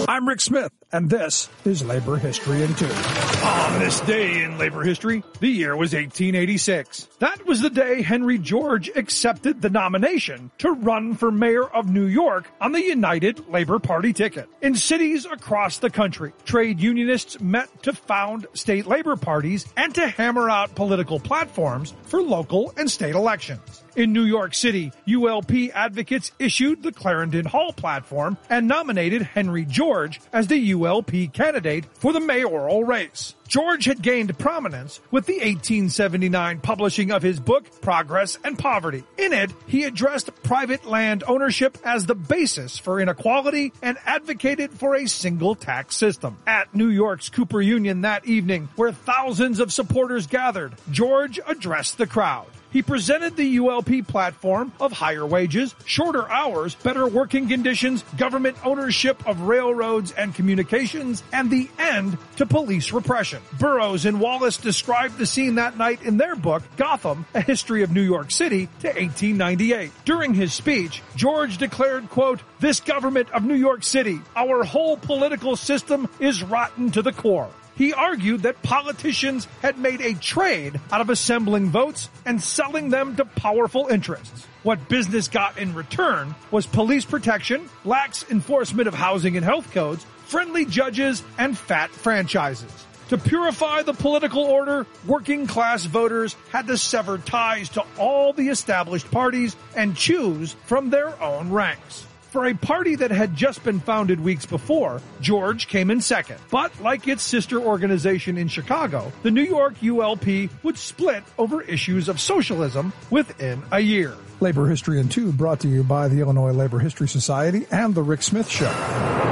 I'm Rick Smith, and this is Labor History in 2. On this day in labor history, the year was 1886. That was the day Henry George accepted the nomination to run for mayor of New York on the United Labor Party ticket. In cities across the country, trade unionists met to found state labor parties and to hammer out political platforms for local and state elections. In New York City, ULP advocates issued the Clarendon Hall platform and nominated Henry George as the ULP candidate for the mayoral race. George had gained prominence with the 1879 publishing of his book, Progress and Poverty. In it, he addressed private land ownership as the basis for inequality and advocated for a single tax system. At New York's Cooper Union that evening, where thousands of supporters gathered, George addressed the crowd. He presented the ULP platform of higher wages, shorter hours, better working conditions, government ownership of railroads and communications, and the end to police repression. Burroughs and Wallace described the scene that night in their book, Gotham, A History of New York City, to 1898. During his speech, George declared, quote, "This government of New York City, our whole political system is rotten to the core." He argued that politicians had made a trade out of assembling votes and selling them to powerful interests. What business got in return was police protection, lax enforcement of housing and health codes, friendly judges, and fat franchises. To purify the political order, working-class voters had to sever ties to all the established parties and choose from their own ranks. For a party that had just been founded weeks before, George came in second. But like its sister organization in Chicago, the New York ULP would split over issues of socialism within a year. Labor History in 2 brought to you by the Illinois Labor History Society and The Rick Smith Show.